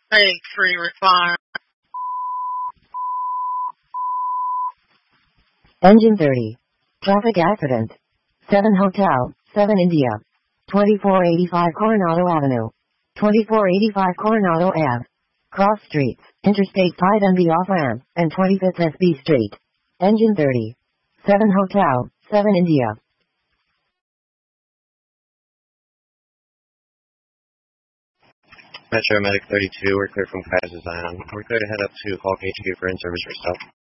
Thanks for your response. Engine 30. Traffic accident. 7 Hotel, 7 India. 2485 Coronado Avenue. 2485 Coronado Ave. Cross streets, Interstate 5 and the off-ramp, and 25th SB Street. Engine 30. 7 Hotel, 7 India. Metro Medic 32, we're clear from Kaiser Zion. We're clear to head up to Falcon HQ for in-service restart.